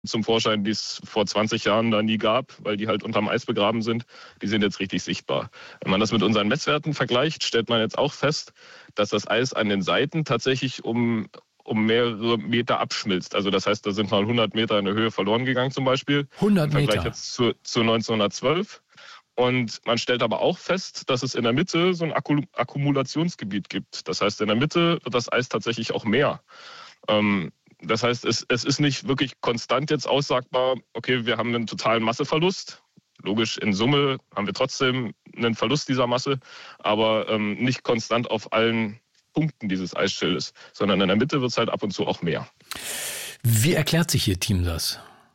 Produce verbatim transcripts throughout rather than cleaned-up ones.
zum Vorschein, die es vor zwanzig Jahren da nie gab, weil die halt unterm Eis begraben sind. Die sind jetzt richtig sichtbar. Wenn man das mit unseren Messwerten vergleicht, stellt man jetzt auch fest, dass das Eis an den Seiten tatsächlich um, um mehrere Meter abschmilzt. Also das heißt, da sind mal hundert Meter in der Höhe verloren gegangen zum Beispiel. hundert Meter? Im Vergleich jetzt zu, zu neunzehnhundertzwölf. Und man stellt aber auch fest, dass es in der Mitte so ein Akkumulationsgebiet gibt. Das heißt, in der Mitte wird das Eis tatsächlich auch mehr. Ähm, Das heißt, es, es ist nicht wirklich konstant jetzt aussagbar, okay, wir haben einen totalen Masseverlust. Logisch, in Summe haben wir trotzdem einen Verlust dieser Masse, aber ähm, nicht konstant auf allen Punkten dieses Eisschildes, sondern in der Mitte wird es halt ab und zu auch mehr. Wie erklärt sich Ihr Team das?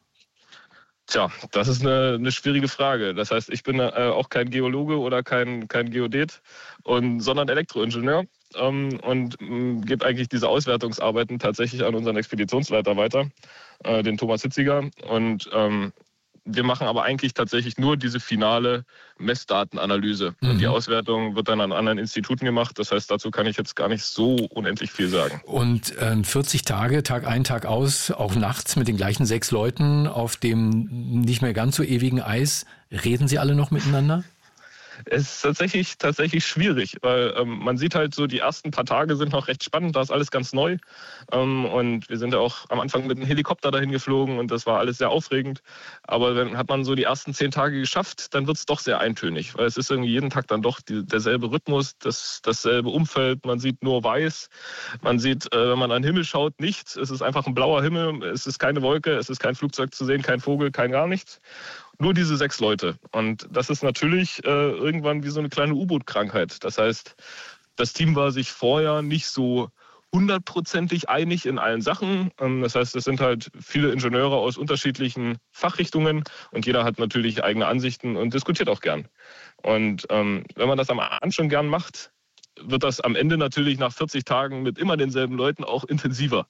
Tja, das ist eine, eine schwierige Frage. Das heißt, ich bin äh, auch kein Geologe oder kein, kein Geodet, und, sondern Elektroingenieur. Ähm, und ähm, gebe eigentlich diese Auswertungsarbeiten tatsächlich an unseren Expeditionsleiter weiter, äh, den Thomas Hitziger. Und ähm, wir machen aber eigentlich tatsächlich nur diese finale Messdatenanalyse. Mhm. Und die Auswertung wird dann an anderen Instituten gemacht. Das heißt, dazu kann ich jetzt gar nicht so unendlich viel sagen. Und äh, vierzig Tage, Tag ein, Tag aus, auch nachts mit den gleichen sechs Leuten auf dem nicht mehr ganz so ewigen Eis. Reden Sie alle noch miteinander? Es ist tatsächlich, tatsächlich schwierig, weil ähm, man sieht halt so, die ersten paar Tage sind noch recht spannend, da ist alles ganz neu. Ähm, und wir sind ja auch am Anfang mit einem Helikopter dahin geflogen und das war alles sehr aufregend. Aber dann hat man so die ersten zehn Tage geschafft, dann wird es doch sehr eintönig, weil es ist irgendwie jeden Tag dann doch die, derselbe Rhythmus, das, dasselbe Umfeld. Man sieht nur weiß, man sieht, äh, wenn man an den Himmel schaut, nichts. Es ist einfach ein blauer Himmel, es ist keine Wolke, es ist kein Flugzeug zu sehen, kein Vogel, kein gar nichts. Nur diese sechs Leute. Und das ist natürlich äh, irgendwann wie so eine kleine U-Boot-Krankheit. Das heißt, das Team war sich vorher nicht so hundertprozentig einig in allen Sachen. Ähm, das heißt, es sind halt viele Ingenieure aus unterschiedlichen Fachrichtungen und jeder hat natürlich eigene Ansichten und diskutiert auch gern. Und ähm, wenn man das am Anfang schon gern macht, wird das am Ende natürlich nach vierzig Tagen mit immer denselben Leuten auch intensiver.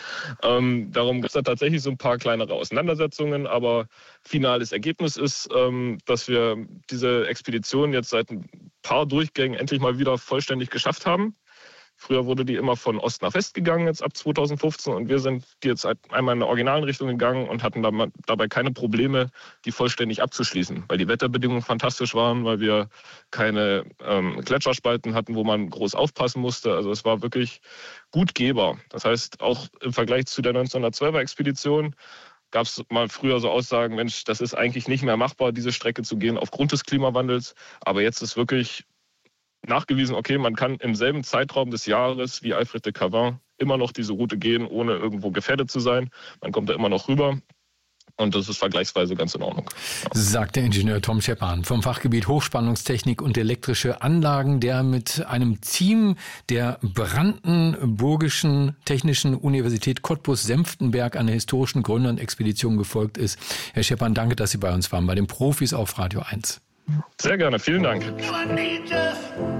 ähm, darum gibt es da tatsächlich so ein paar kleinere Auseinandersetzungen, aber finales Ergebnis ist, ähm, dass wir diese Expedition jetzt seit ein paar Durchgängen endlich mal wieder vollständig geschafft haben. Früher wurde die immer von Ost nach West gegangen, jetzt ab zweitausendfünfzehn. Und wir sind jetzt einmal in der originalen Richtung gegangen und hatten dabei keine Probleme, die vollständig abzuschließen. Weil die Wetterbedingungen fantastisch waren, weil wir keine ähm, Gletscherspalten hatten, wo man groß aufpassen musste. Also es war wirklich gut gehbar. Das heißt, auch im Vergleich zu der neunzehnhundertzwölfer Expedition gab es mal früher so Aussagen, Mensch, das ist eigentlich nicht mehr machbar, diese Strecke zu gehen aufgrund des Klimawandels. Aber jetzt ist wirklich nachgewiesen, okay, man kann im selben Zeitraum des Jahres wie Alfred de Cavin immer noch diese Route gehen, ohne irgendwo gefährdet zu sein. Man kommt da immer noch rüber und das ist vergleichsweise ganz in Ordnung. Ja. Sagt der Ingenieur Tom Scheppan vom Fachgebiet Hochspannungstechnik und elektrische Anlagen, der mit einem Team der Brandenburgischen Technischen Universität Cottbus-Senftenberg einer historischen Grönland-Expedition gefolgt ist. Herr Scheppan, danke, dass Sie bei uns waren, bei den Profis auf Radio eins. Sehr gerne, vielen Dank.